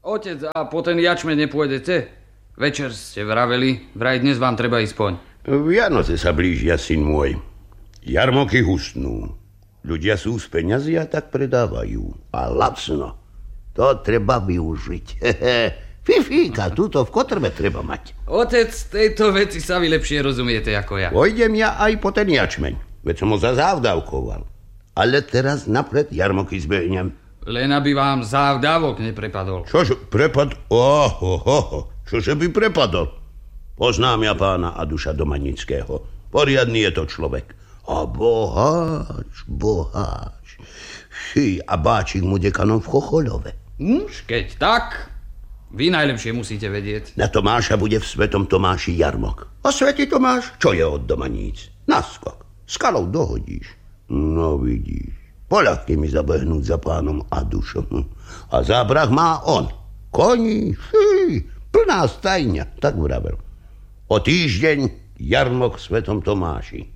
Otec, a po ten jačme nepôjdete? Večer ste vraveli, vraj dnes vám treba ísť poň. Vianoce sa blížia, syn môj. Jarmoky husnú. Ľudia sú z peňazí a tak predávajú. A lacno. To treba využiť. Fifíka, túto v kotrbe treba mať. Otec, tejto veci sa vy lepšie rozumiete ako ja. Pojdem ja aj po ten jačmeň. Veď som ho zazávdavkoval. Ale teraz napred jarmoky zbehnem. Len aby vám závdavok neprepadol. Čože prepad? Čože by prepadol? Poznám ja pána Aduša Domanického. Poriadny je to človek. A boháč. Fí, a báčik mu dekanom v Chochoľove. Keď tak, vy najlepšie musíte vedieť. Na Tomáša bude v Svetom Tomáši jarmok. A Svätý Tomáš, čo je od Domaníc? Naskok. Skalou dohodíš. No vidíš. Poľahky mi zabehnúť za pánom Adušom. A zábrah má on. Koní, plná stajňa, tak vravel. O týždeň jarmok v Svetom Tomáši.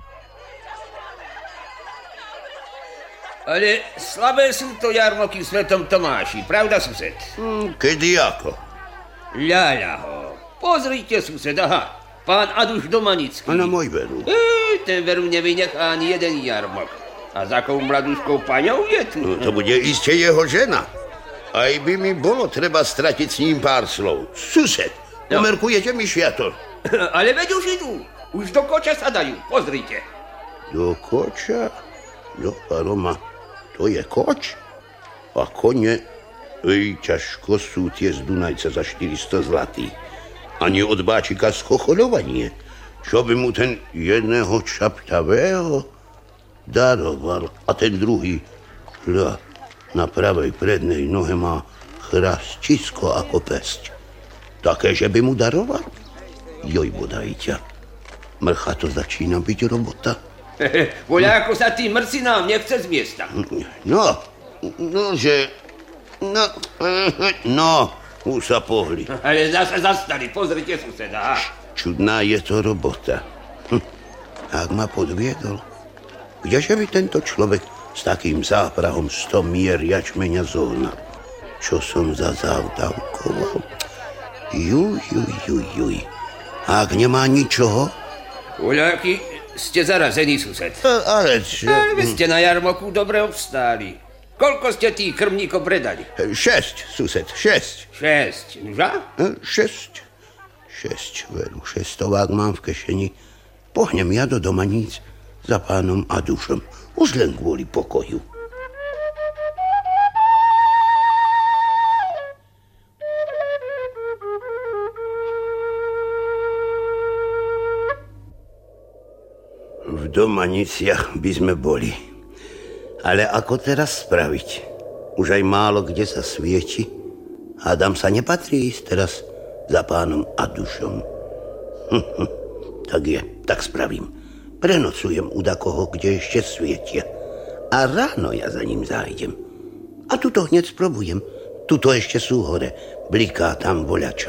Ale slabé sú to jarmoky v Svetom Tomáši, pravda, sused? Kedy ako? Ľaľaho. Pozrite, sused, aha. Pán Aduš Domanický. A na môj veru. Ten veru nevynechá ani jeden jarmok. A za akou mladúškou paňou je tu? No, to bude iste jeho žena. Aj by mi bolo treba stratiť s ním pár slov. Sused, pomerkujete mi šiator? Ale veď už idú. Už do koča sa dajú, pozrite. Do koča? Do Roma. To je koč? A kone? Ťažko sú tie z Dunajca za 400 zlatých. Ani od báčika z Chochoľova nie. Čo by mu ten jedného čaptavého daroval. A ten druhý, na pravej prednej nohe má chrastisko ako pesť. Také, že by mu daroval? Joj, bodajťa. Mrcha to začína byť robota. Voľa, ako sa tým mrcinám nechce z miesta. Už sa pohli. Ale zase zastali, pozrite, suseda. Čudná je to robota. Ak ma podviedol, kdeže by tento človek s takým záprahom 100 mier jačmeňa zohnal? Čo som zazávdavkoval? Juj. Ak nemá ničoho? Voľaký, ste zarazení, sused. Ale čo? Vy ste na jarmoku dobre obstáli. Koľko ste tých krmníkov predali? 6, sused, 6. 6, nuža? 6, veru, 600 mám v kešeni. Pohnem ja do Domaníc za pánom Adušom. Už len kvôli pokoju. V Domaniciach by sme boli. Ale ako teraz spraviť? Už aj málo kde sa svieti. Hádam sa nepatrí ísť teraz za pánom Adušom. Tak spravím. Prenocujem u dakoho, kde ešte svietia. A ráno ja za ním zájdem. A tuto hneď sprobujem. Tuto ešte sú hore. Bliká tam voľačo.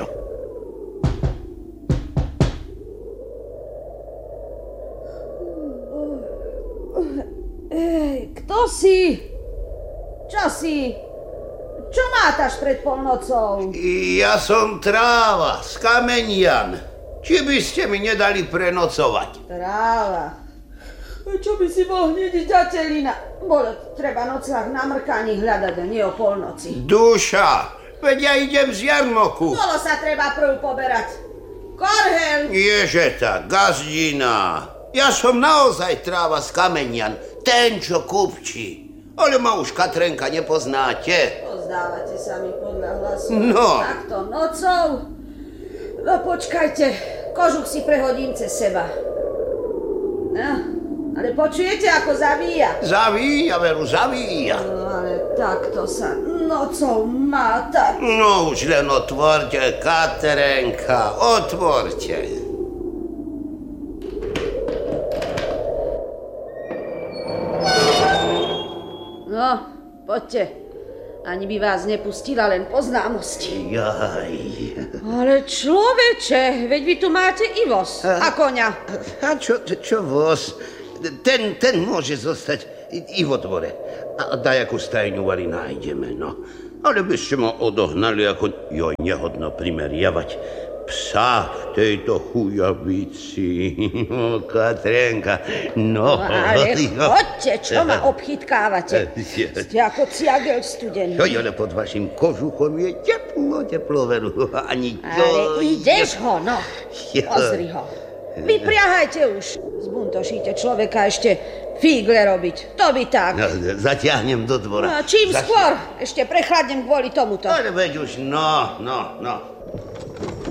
Kto si? Čo si? Čo mátaš pred polnocou? Ja som Tráva z Kamenian. Či by ste mi nedali prenocovať? Tráva. Čo by si bol hneď ďatelina? Bolo treba nocľah na mrkaní hľadať a nie o polnoci. Duša, veď ja idem z jarmoku. Bolo sa treba prv poberať. Korhel! Ježe tá, gazdina. Ja som naozaj Tráva z Kamenian. Ten, čo kupčí. Ale ma už Katrenka nepoznáte. Pozdávate sa mi podľa hlasu. No. Takto nocou? No počkajte, kožuch si prehodím cez seba. No, ale počujete, ako zavíja? Zavíja, veru, zavíja. No, ale takto sa nocou máta. No už len otvorte, Katrenka, otvorte. No, poďte. Ani by vás nepustila len po známosti. Jaj. Ale človeče, veď vy tu máte i voz a koňa. A čo voz? Ten môže zostať i vo dvore. A dajakú stajňu vari nájdeme, no. Ale by ste ma odohnali, ako joj nehodno primeriavať psa v tejto chujavici. O, Katrenka, no. Ale chodte, čo ma obchytkávate? Ste ako ciagel studený. Joj, ale pod vašim kožuchom je teplo, veru. Ani to... Ale ideš ho, no. Pozri ho. Vypriahajte už. Zbuntošíte človeka ešte fígle robiť. To by tak. No, zatiahnem do dvora. No, čím skôr. Ešte prechladnem kvôli tomuto. Ale veď už, no.